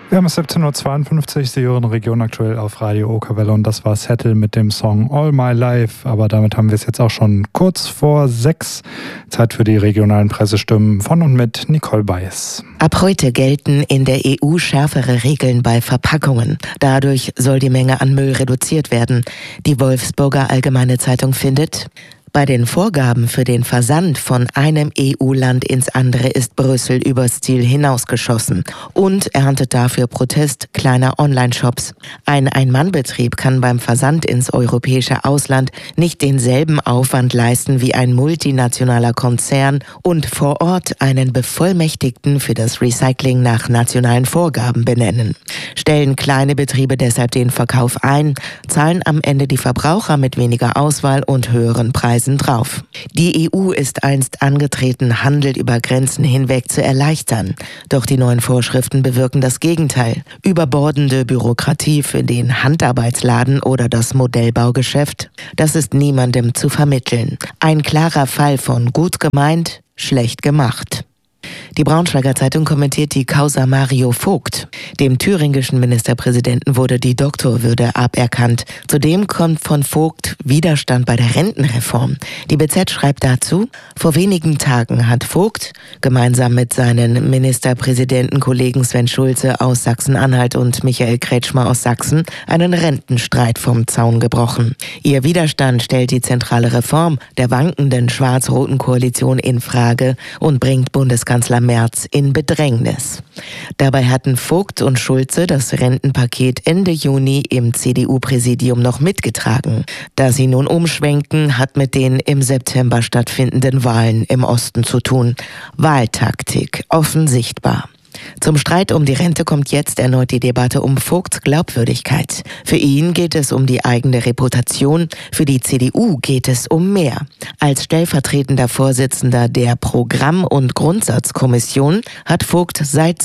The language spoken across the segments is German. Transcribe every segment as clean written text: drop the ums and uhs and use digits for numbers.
Wir haben es 17.52 Uhr, Sie hören Region aktuell auf Radio Okerwelle und das war Settle mit dem Song All My Life. Aber damit haben wir es jetzt auch schon kurz vor 6. Zeit für die regionalen Pressestimmen von und mit Nicole Baes. Ab heute gelten in der EU schärfere Regeln bei Verpackungen. Dadurch soll die Menge an Müll reduziert werden. Die Wolfsburger Allgemeine Zeitung findet: Bei den Vorgaben für den Versand von einem EU-Land ins andere ist Brüssel übers Ziel hinausgeschossen und erntet dafür Protest kleiner Online-Shops. Ein Ein-Mann-Betrieb kann beim Versand ins europäische Ausland nicht denselben Aufwand leisten wie ein multinationaler Konzern und vor Ort einen Bevollmächtigten für das Recycling nach nationalen Vorgaben benennen. Stellen kleine Betriebe deshalb den Verkauf ein, zahlen am Ende die Verbraucher mit weniger Auswahl und höheren Preisen drauf. Die EU ist einst angetreten, Handel über Grenzen hinweg zu erleichtern. Doch die neuen Vorschriften bewirken das Gegenteil. Überbordende Bürokratie für den Handarbeitsladen oder das Modellbaugeschäft, das ist niemandem zu vermitteln. Ein klarer Fall von gut gemeint, schlecht gemacht. Die Braunschweiger Zeitung kommentiert die Causa Mario Vogt. Dem thüringischen Ministerpräsidenten wurde die Doktorwürde aberkannt. Zudem kommt von Vogt Widerstand bei der Rentenreform. Die BZ schreibt dazu: Vor wenigen Tagen hat Vogt gemeinsam mit seinen Ministerpräsidentenkollegen Sven Schulze aus Sachsen-Anhalt und Michael Kretschmer aus Sachsen einen Rentenstreit vom Zaun gebrochen. Ihr Widerstand stellt die zentrale Reform der wankenden schwarz-roten Koalition in Frage und bringt Bundeskanzler Merz in Bedrängnis. Dabei hatten Vogt und Schulze das Rentenpaket Ende Juni im CDU-Präsidium noch mitgetragen. Da sie nun umschwenken, hat mit den im September stattfindenden Wahlen im Osten zu tun. Wahltaktik, offen sichtbar. Zum Streit um die Rente kommt jetzt erneut die Debatte um Vogts Glaubwürdigkeit. Für ihn geht es um die eigene Reputation, für die CDU geht es um mehr. Als stellvertretender Vorsitzender der Programm- und Grundsatzkommission hat Vogt seit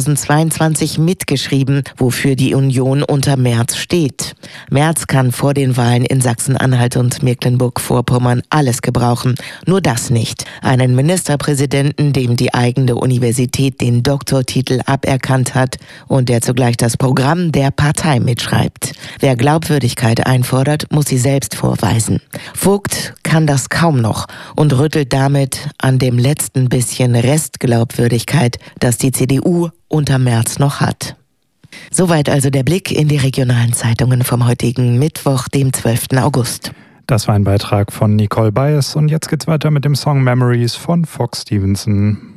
2022 mitgeschrieben, wofür die Union unter Merz steht. Merz kann vor den Wahlen in Sachsen-Anhalt und Mecklenburg-Vorpommern alles gebrauchen, nur das nicht. Einen Ministerpräsidenten, dem die eigene Universität den Doktortitel aberkannt hat und der zugleich das Programm der Partei mitschreibt. Wer Glaubwürdigkeit einfordert, muss sie selbst vorweisen. Vogt kann das kaum noch und rüttelt damit an dem letzten bisschen Restglaubwürdigkeit, das die CDU unter Merz noch hat. Soweit also der Blick in die regionalen Zeitungen vom heutigen Mittwoch, dem 12. August. Das war ein Beitrag von Nicole Baes und jetzt geht's weiter mit dem Song Memories von Fox Stevenson.